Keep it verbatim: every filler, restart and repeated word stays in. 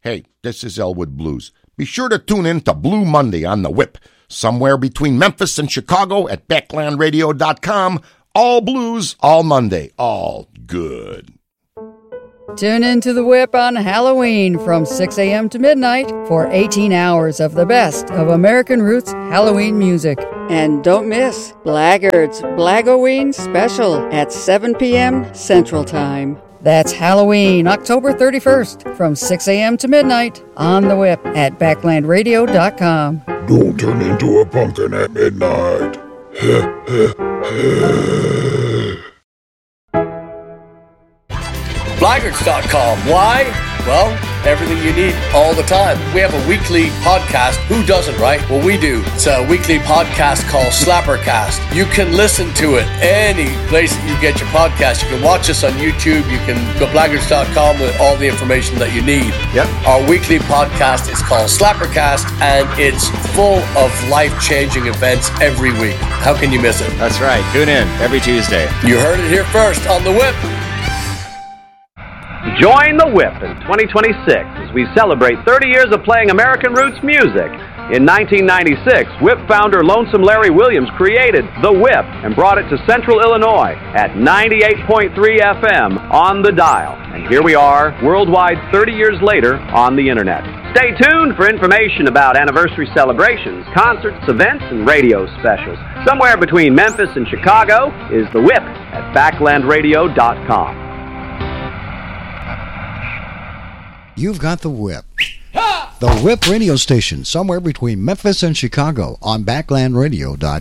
Hey, this is Elwood Blues. Be sure to tune in to Blue Monday on the Whip, somewhere between Memphis and Chicago at backland radio dot com. All blues, all Monday, all good. Tune in to The Whip on Halloween from six a.m. to midnight for eighteen hours of the best of American Roots Halloween music. And don't miss Blackguard's Blaggoween special at seven p.m. Central Time. That's Halloween, October thirty-first, from six a.m. to midnight on The Whip at backland radio dot com. Don't turn into a pumpkin at midnight. Blackguards dot com. Why? Well, everything you need all the time. We have a weekly podcast. Who doesn't, right? Well, we do. It's a weekly podcast called Slappercast. You can listen to it any place that you get your podcast. You can watch us on YouTube. You can go to Blackguards dot com with all the information that you need. Yep. Our weekly podcast is called Slappercast, and it's full of life-changing events every week. How can you miss it? That's right. Tune in every Tuesday. You heard it here first on The Whip. Join the Whip in twenty twenty-six as we celebrate thirty years of playing American roots music. In nineteen ninety-six, Whip founder Lonesome Larry Williams created The Whip and brought it to Central Illinois at ninety-eight point three F M on the dial. And here we are, worldwide thirty years later, on the Internet. Stay tuned for information about anniversary celebrations, concerts, events, and radio specials. Somewhere between Memphis and Chicago is The Whip at backland radio dot com. You've got The Whip. The Whip radio station, somewhere between Memphis and Chicago on backland radio dot com.